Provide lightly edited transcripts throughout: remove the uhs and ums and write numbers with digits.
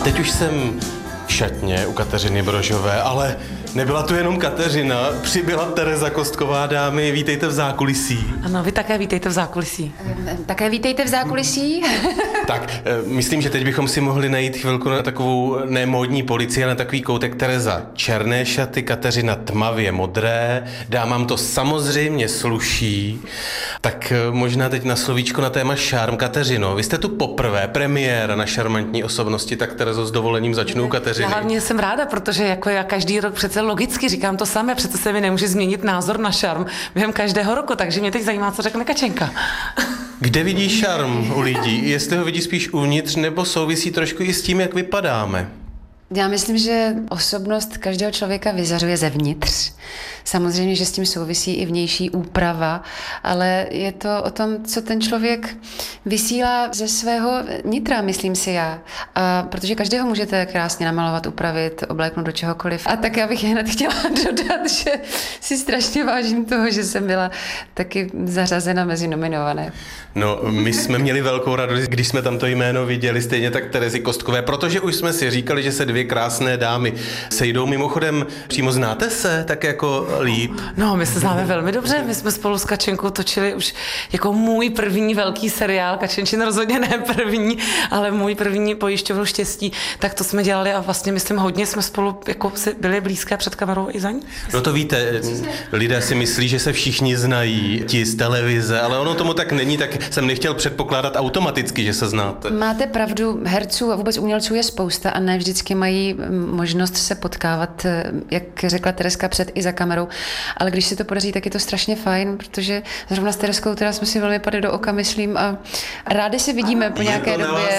Teď už jsem v šatně u Kateřiny Brožové, ale nebyla tu jenom Kateřina, přibyla Tereza Kostková, dámy, vítejte v zákulisí. Ano, vy také vítejte v zákulisí. Také vítejte v zákulisí. Tak, myslím, že teď bychom si mohli najít chvilku na takovou nemódní policii, ale na takový koutek. Tereza černé šaty, Kateřina tmavě modré, dámám to samozřejmě sluší. Tak možná teď na slovíčko na téma šarm. Kateřino, vy jste tu poprvé premiéra na šarmantní osobnosti, tak Terezo, s dovolením začnu u Kateřiny. Já hlavně jsem ráda, protože jako já každý rok přece logicky říkám to samé, přece se mi nemůže změnit názor na šarm během každého roku, takže mě teď zajímá, co řekne Kačenka. Kde vidí šarm u lidí? Jestli ho vidí spíš uvnitř, nebo souvisí trošku i s tím, jak vypadáme? Já myslím, že osobnost každého člověka vyzařuje zevnitř. Samozřejmě, že s tím souvisí i vnější úprava, ale je to o tom, co ten člověk vysílá ze svého nitra, myslím si já. A protože každého můžete krásně namalovat, upravit, obléknout do čehokoliv. A tak já bych hned chtěla dodat, že si strašně vážím toho, že jsem byla taky zařazena mezi nominované. No, my jsme měli velkou radost, když jsme tam to jméno viděli, stejně tak Terezy Kostkové, protože už jsme si říkali, že se dvě krásné dámy sejdou. Mimochodem, přímo znáte se tak jako líp? No, my se známe velmi dobře, my jsme spolu s Kačenkou točili už jako můj první velký seriál, Kačenčin rozhodně ne první, ale můj první Pojišťovnu štěstí, tak to jsme dělali a vlastně myslím hodně jsme spolu jako byli blízké před kamerou i za ní. No to víte, lidé si myslí, že se všichni znají, ti z televize, ale ono tomu tak není, tak jsem nechtěl předpokládat automaticky, že se znáte. Máte pravdu, herců a vůbec umělců je spousta a ne vždycky mají možnost se potkávat, jak řekla Tereska, před i za kamerou, ale když se to podaří, tak je to strašně fajn, protože zrovna s Tereskou teda jsme si velmi padli do oka, myslím, a rádi se vidíme po nějaké době.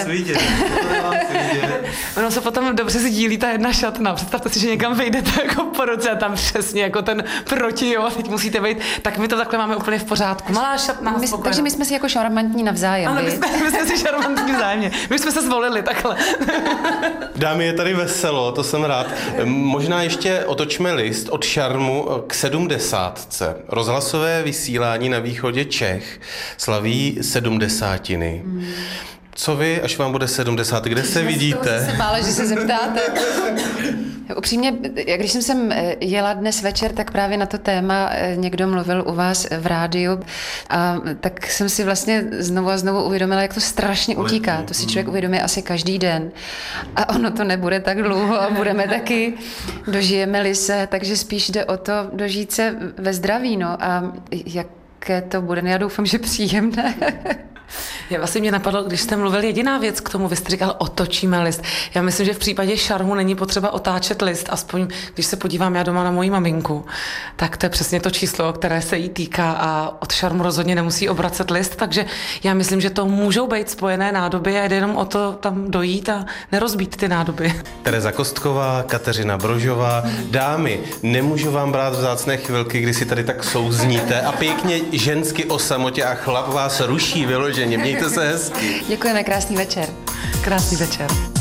Ono se potom dobře sdílí ta jedna šatna. Představte si, že někam vejdete jako po roce a tam přesně jako ten proti, jo, a teď musíte vejít, tak my to takhle máme úplně v pořádku. Malá šatna, takže my jsme si jako šarmantní navzájem. Ano, my jsme si šarmantní vzájemně. My jsme se zvolili takhle. Dámy, je tady veselo, to jsem rád. Možná ještě otočme list od šarmu k 70. Rozhlasové vysílání na východě Čech slaví 70. Co vy, až vám bude 70? Kde se vidíte? Jsem se bála, že se zeptáte. Upřímně, když jsem sem jela dnes večer, tak právě na to téma někdo mluvil u vás v rádiu a tak jsem si vlastně znovu a znovu uvědomila, jak to strašně utíká. To si člověk uvědomí asi každý den. A ono to nebude tak dlouho a budeme taky, dožijeme-li se, takže spíš jde o to dožít se ve zdraví, no a jaké to bude, já doufám, že příjemné. Já vlastně mě napadlo, když jste mluvil jediná věc k tomu, vy jste říkal, otočíme list. Já myslím, že v případě šarmu není potřeba otáčet list, aspoň když se podívám já doma na moji maminku, tak to je přesně to číslo, které se jí týká a od šarmu rozhodně nemusí obracet list, takže já myslím, že to můžou být spojené nádoby a jde jenom o to tam dojít a nerozbít ty nádoby. Tereza Kostková, Kateřina Brožová. Dámy, nemůžu vám brát vzácné chvilky, kdy si tady tak souzníte a pěkně žensky o samotě a chlap vás ruší vyloženě. Mějte se hezky. Děkujeme, krásný večer. Krásný večer.